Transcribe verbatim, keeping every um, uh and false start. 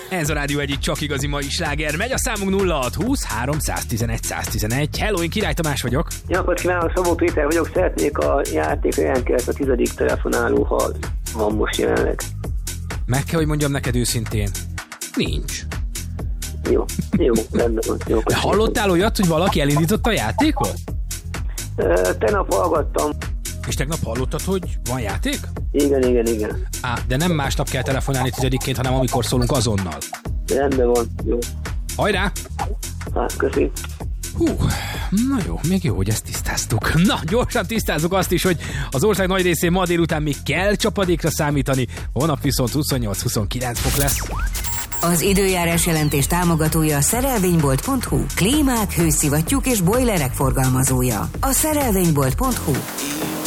Ez a Rádió egyik csak igazi mai sláger. Megy a számunk nulla hat húsz háromszáztizenegy száztizenegy. Hello, én Király Tamás vagyok. Jó, akkor kívánok, Szabó Péter vagyok. Szeretnék a játékra jelentkezni, a tizedik telefonáló, ha van most jelenleg. Meg kell, hogy mondjam neked őszintén. Nincs. Jó, jó, rendben van. Jó, hallottál olyat, hogy valaki elindította a játékot? Tegnap hallgattam. És tegnap hallottad, hogy van játék? Igen, igen, igen. Á, de nem másnap kell telefonálni tizedikként, hanem amikor szólunk azonnal. Rendben van, jó. Hajrá! Hát, köszi. Hú, na jó, még jó, hogy ezt tisztáztuk. Na, gyorsan tisztázzuk azt is, hogy az ország nagy részén ma délután még kell csapadékra számítani, holnap viszont huszonnyolc-huszonkilenc fok lesz. Az időjárás jelentés támogatója a szerelvénybolt pont hu. Klímák, hőszivattyúk és bojlerek forgalmazója. A szerelvénybolt pont hu.